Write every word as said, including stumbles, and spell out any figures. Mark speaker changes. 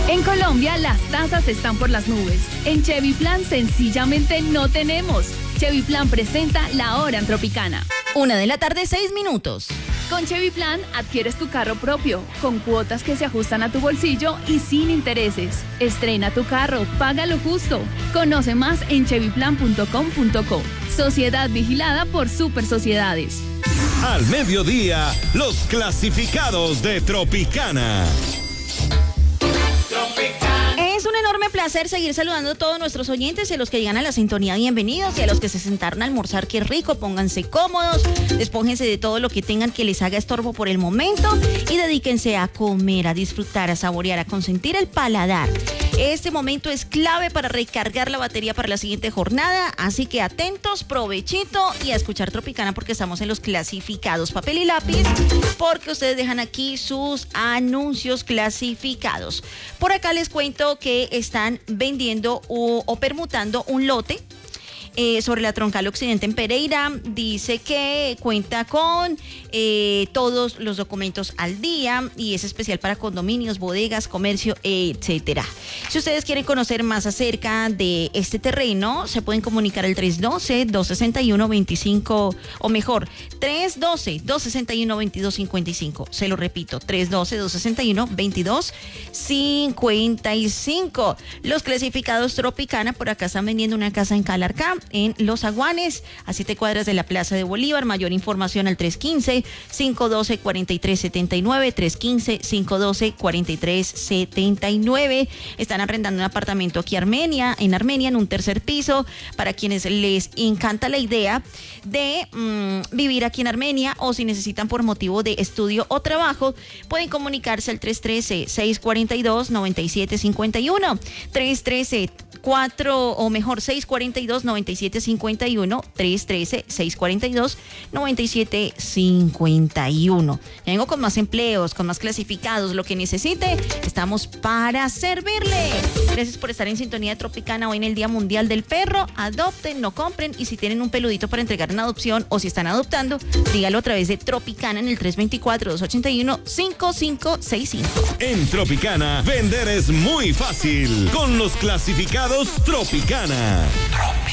Speaker 1: En Colombia las tasas están por las nubes. En Chevy Plan sencillamente no tenemos. Chevy Plan presenta La Hora en Tropicana.
Speaker 2: Una de la tarde, seis minutos.
Speaker 1: Con Chevy Plan adquieres tu carro propio, con cuotas que se ajustan a tu bolsillo y sin intereses. Estrena tu carro, paga lo justo. Conoce más en chevy plan punto com punto co. Sociedad vigilada por Super Sociedades.
Speaker 3: Al mediodía, los clasificados de Tropicana.
Speaker 2: Es un enorme placer seguir saludando a todos nuestros oyentes y a los que llegan a la sintonía, bienvenidos, y a los que se sentaron a almorzar, qué rico, pónganse cómodos, despójense de todo lo que tengan que les haga estorbo por el momento y dedíquense a comer, a disfrutar, a saborear, a consentir el paladar. Este momento es clave para recargar la batería para la siguiente jornada, así que atentos, provechito y a escuchar Tropicana porque estamos en los clasificados. Papel y lápiz, porque ustedes dejan aquí sus anuncios clasificados. Por acá les cuento que están vendiendo o, o permutando un lote Eh, sobre la Troncal Occidente en Pereira. Dice que cuenta con eh, todos los documentos al día y es especial para condominios, bodegas, comercio, etcétera. Si ustedes quieren conocer más acerca de este terreno, se pueden comunicar al tres uno dos, dos seis uno, dos cinco, o mejor, tres uno dos, dos seis uno, dos dos cinco cinco. Se lo repito, tres uno dos, dos seis uno, dos dos cinco cinco. Los clasificados Tropicana por acá están vendiendo una casa en Calarcá, en Los Aguanes, a siete cuadras de la Plaza de Bolívar. Mayor información al tres uno cinco, cinco uno dos, cuatro tres siete nueve, tres uno cinco, cinco uno dos, cuatro tres siete nueve. Están arrendando un apartamento aquí Armenia, en Armenia, en un tercer piso, para quienes les encanta la idea de mmm, vivir aquí en Armenia, o si necesitan por motivo de estudio o trabajo, pueden comunicarse al tres uno tres, seis cuatro dos, nueve siete cinco uno, tres uno tres, cuatro o mejor seis cuatro dos, nueve siete cinco uno, tres uno tres, seis cuatro dos, nueve siete cinco uno. Vengo con más empleos, con más clasificados, lo que necesite, estamos para servirle. Gracias por estar en sintonía de Tropicana hoy en el Día Mundial del Perro. Adopten, no compren, y si tienen un peludito para entregar en adopción o si están adoptando, dígalo a través de Tropicana en el tres dos cuatro, dos ocho uno, cinco cinco seis cinco.
Speaker 3: En Tropicana, vender es muy fácil con los clasificados Tropicana.